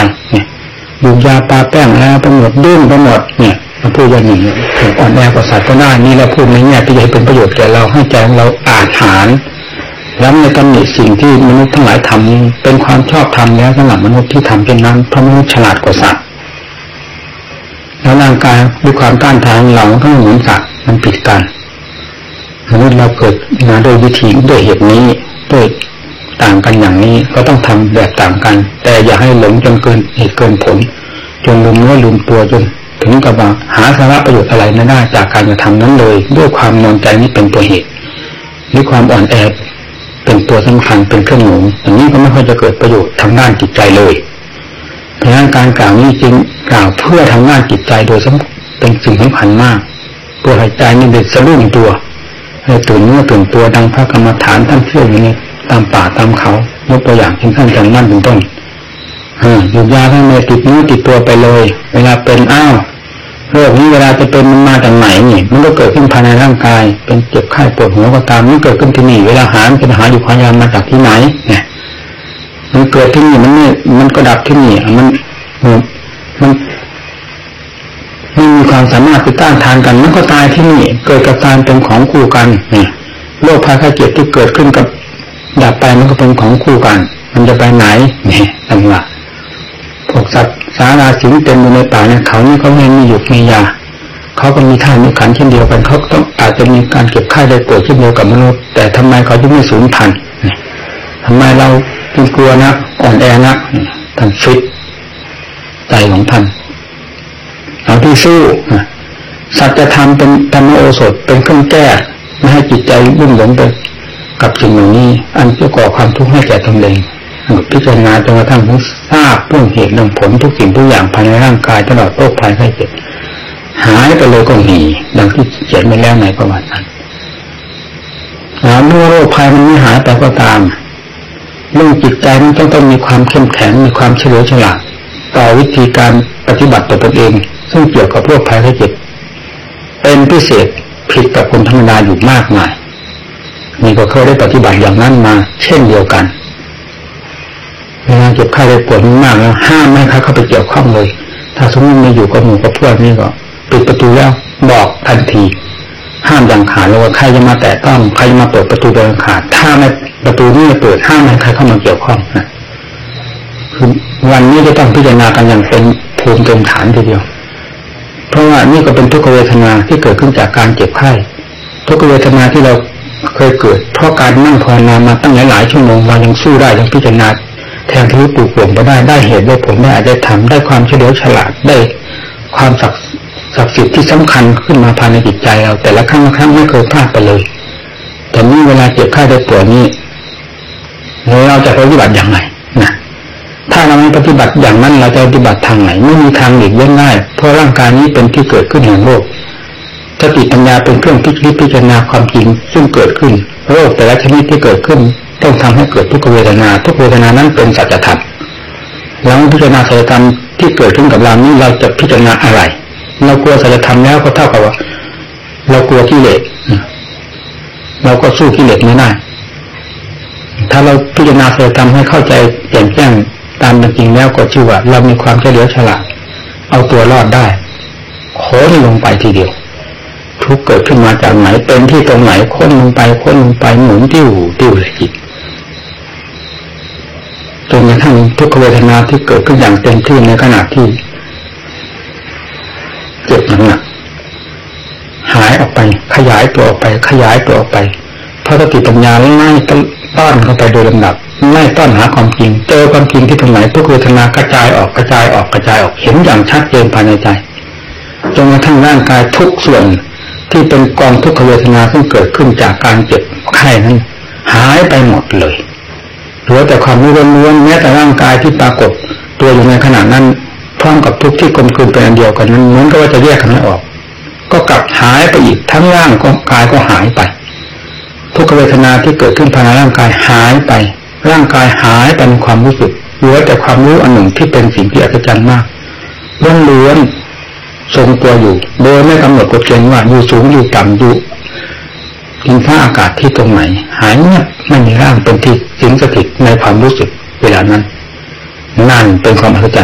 เนี่ยดูยาปลาแป้งแล้วไปหมดดื้อไปหมดเนี่ยมาพูดอย่างนี้ถึงอ่อนแอกว่าสัตว์ก็ได้นี่เราพูดในแง่ที่จะเป็นประโยชน์แก่เราให้ใจของเราอาจหารแล้วในตำหนิสิ่งที่มนุษย์ทั้งหลายทำเป็นความชอบธรรมแล้วสำหรับมนุษย์ที่ทำเช่นนั้นเพราะมนุษย์ฉลาดกว่าสัตว์แล้วร่างกายด้วยความต้านทานเราก็เหมือนสัตว์มันผิดกันมนุษย์เราเกิดมาด้วยวิธีด้วยเหตุนี้ด้วยต่างกันอย่างนี้ก็ต้องทำแบบต่างกันแต่อย่าให้หลงจนเกินเหตุเกินผลจนลืมเนื้อลืมตัวจนถึงกับว่าหาสาระประโยชน์อะไรไม่ได้จากการกระทำนั้นเลยด้วยความนอนใจนี้เป็นตัวเหตุหรือความอ่อนแอเป็นตัวสำคัญเป็นเครื่องหนุนอย่างนี้ก็ไม่ค่อยจะเกิดประโยชน์ทางด้านจิตใจเลยเพราะฉะนั้นการกล่าวนี้จึงกล่าวเพื่อทางด้านจิตใจโดยเป็นสิ่งสำคัญมากตัวหายใจนี่เด็ดสะดุ้งตัวให้ตื่นเนื้อตื่นตัวดังพระกรรมฐานท่านเชื่ออยู่นี่ตามป่าตามเขายกตัวอย่างเช่นท่านจันมั่นเป็นต้นอยู่ยาข้างในติดเนื้อติดตัวไปเลยเวลาเป็นโรคนี้เวลาจะเป็นมันมาจากไหนนี่มันก็เกิดขึ้นภายในร่างกายเป็นเจ็บไข้ปวดหัวก็ตามมันเกิดขึ้นที่นี่เวลาหาเป็นหาอยู่พยายามมาจากที่ไหนเนี่ยมันเกิดที่นี่มันก็ดับที่นี่มันไม่มีความสามารถไปต้านทานกันมันก็ตายที่นี่เกิดกับการเป็นของคู่กันเนี่ยโรคภัยไข้เจ็บที่เกิดขึ้นกับดับไปมันก็เป็นของคู่กันมันจะไปไหนเนี่ยต่างหากพวกสัตว์สาราสิงเต็มอยู่ในป่าเนี่ยเขานี่เขาไม่มีหยุดมียาเขาก็มีท่ามีขันเช่นเดียวกันเขาต้องอาจจะมีการเก็บไข้ได้ป่วยเช่นเดียวกับมนุษย์แต่ทำไมเขาจึงไม่สูญพันธุ์ทำไมเราจึงกลัวนักอ่อนแอนักท่านฟิตใจของท่านเอาที่สู้สัจธรรมเป็นธรรมโอสถเป็นเครื่องแก้ไม่ให้จิตใจลุ่มหลงไปกับสิ่งเหล่านี้อันจะก่อความทุกข์ให้แก่ตนเองพิจารณาจนกระทั่งทราบเรื่องเหตุเรื่องผลทุกสิ่งทุกอย่างภายในร่างกายตลอดโรคภัยไข้เจ็บหายไปเลยก็มีดังที่เขียนไว้แล้วในประวัตินั้นเมื่อโรคภัยมันไม่หายไปก็ตามเรื่องจิตใจมันต้องมีความเข้มแข็งมีความเฉลียวฉลาดต่อวิธีการปฏิบัติต่อตนเองซึ่งเกี่ยวกับโรคภัยไข้เจ็บเป็นพิเศษผิดกับคนธรรมดาอยู่มากมายนี่ก็เคยได้ปฏิบัติอย่างนั้นมาเช่นเดียวกันเวลาเจ็บไข้ได้ปวดมากแล้วห้ามไม่ให้เข้าไปเกี่ยวข้องเลยถ้าสมมติไม่อยู่กับหมู่กับพวกนี่ก็ปิดประตูแล้วบอกทันทีห้ามอย่างขาดเลยว่าใครจะมาแตะต้องใครจะมาเปิดประตูโดยขาดถ้าไม่ประตูนี้เปิดห้ามไม่ให้ใครเข้ามาเกี่ยวข้องนะคือวันนี้จะต้องพิจารณากันอย่างเป็นภูมิเต็มฐานทีเดียวเพราะว่านี่ก็เป็นทุกขเวทนาที่เกิดขึ้นจากการเจ็บไข้ทุกขเวทนาที่เราเคยเกิดเพราะการนั่งภาวนามาตั้งหลายชั่วโมงเรายังสู้ได้ยังพิจารณาแทงทะลุปลุกปลงไปได้เหตุได้ผลได้ทำได้ความเฉลียวฉลาดได้ความศักดิ์สิทธิ์ที่สำคัญขึ้นมาภายในจิตใจเราแต่ละครั้งไม่เคยพลาดไปเลยแต่นี่เวลาเจ็บไข้ได้ป่วยนี่เราจะปฏิบัติอย่างไรนะถ้าเราไม่ปฏิบัติอย่างนั้นเราจะปฏิบัติทางไหนไม่มีทางหลีกเลี่ยงได้เพราะร่างกายนี้เป็นที่เกิดขึ้นแห่งโรคสติปัญญาเป็นเครื่องพิจารณาความจริงซึ่งเกิดขึ้นโรคแต่ละชนิดที่เกิดขึ้นต้องทำให้เกิดทุกขเวทนาทุกเวทนานั้นเป็นสัจธรรมแล้วพิจารณาสัจธรรมที่เกิดขึ้นกับเรานี้เราจะพิจารณาอะไรเรากลัวสัจธรรมแล้วก็เท่ากับว่าเรากลัวกิเลสเราก็สู้กิเลสไม่ได้ถ้าเราพิจารณาสัจธรรมให้เข้าใจแจ่มแจ้งตามเป็นจริงแล้วก็ชื่อว่าเรามีความเฉลียวฉลาดเอาตัวรอดได้โค้งลงไปทีเดียวทุกเกิดขึ้นมาจากไหนเป็นที่ตรงไหนค้นลงไปหมุนติ้วเลยจิตจนกระทั่งทุกขเวทนาที่เกิดขึ้นอย่างเต็มที่ในขณะที่เจ็บหนักหายออกไปขยายตัวออกไปเพราะสติปัญญาไล่ต้อนเข้าไปโดยลำดับไล่ต้อนหาความจริงเจอความจริงที่ตรงไหนทุกเวทนากระจายออกเห็นอย่างชัดเจนภายในใจจนกระทั่งร่างกายทุกส่วนที่เป็นกองทุกขเวทนาซึ่งเกิดขึ้นจากการเจ็บไข้นั้นหายไปหมดเลยเหลือแต่ความล้วนแม้แต่ร่างกายที่ปรากฏตัวอยู่ในขณะนั้นพร้อมกับทุกที่กลมกลืนเป็นอันเดียวกันนั้นเหมือนกับว่าจะแยกกันไม่ออกก็กลับหายไปอีกทั้งร่างกายก็หายไปทุกขเวทนาที่เกิดขึ้นภายในร่างกายหายไปร่างกายหายไปในความรู้สึกเหลือแต่ความรู้อันหนึ่งที่เป็นสิ่งที่อัศจรรย์มากล้วนทรงตัวอยู่โดยไม่กำหนดกฎเกณฑ์ว่าอยู่สูงอยู่ต่ำอยู่ดินฟ้าอากาศที่ตรงไหนหายเงียบไม่มีร่างเป็นที่สิงสถิตในความรู้สึกเวลานั้นนั่นเป็นความอัศจรรย์